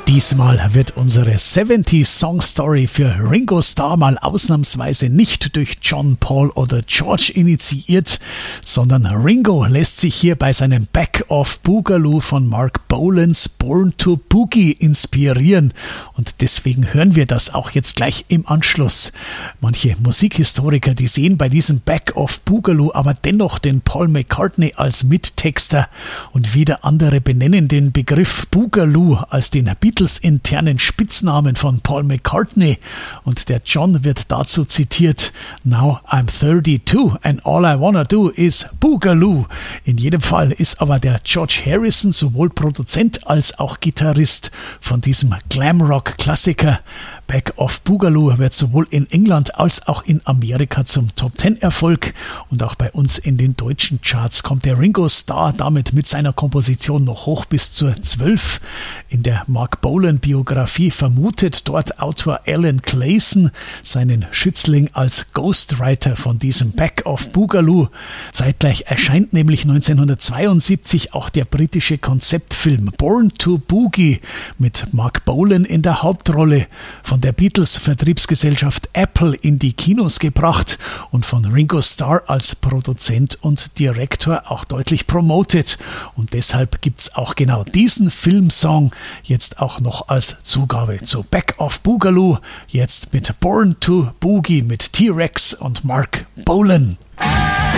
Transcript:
Diesmal wird unsere 70s Song Story für Ringo Starr mal ausnahmsweise nicht durch John, Paul oder George initiiert, sondern Ringo lässt sich hier bei seinem Back of Boogaloo von Marc Bolans Born to Boogie inspirieren und deswegen hören wir das auch jetzt gleich im Anschluss. Manche Musikhistoriker, die sehen bei diesem Back of Boogaloo aber dennoch den Paul McCartney als Mittexter und wieder andere benennen den Begriff Boogaloo als den Beatles-internen Spitznamen von Paul McCartney und der John wird dazu zitiert: "Now I'm 32 and all I wanna do is Boogaloo." In jedem Fall ist aber der George Harrison sowohl Produzent als auch Gitarrist von diesem Glamrock-Klassiker. Back of Boogaloo wird sowohl in England als auch in Amerika zum Top-10-Erfolg und auch bei uns in den deutschen Charts kommt der Ringo Starr damit mit seiner Komposition noch hoch bis zur 12. In der Marc Bolan-Biografie vermutet dort Autor Alan Clayson seinen Schützling als Ghostwriter von diesem Back of Boogaloo. Zeitgleich erscheint nämlich 1972 auch der britische Konzeptfilm Born to Boogie mit Marc Bolan in der Hauptrolle, von der Beatles-Vertriebsgesellschaft Apple in die Kinos gebracht und von Ringo Starr als Produzent und Direktor auch deutlich promotet. Und deshalb gibt's auch genau diesen Filmsong jetzt auch noch als Zugabe zu Back of Boogaloo, jetzt mit Born to Boogie mit T-Rex und Marc Bolan.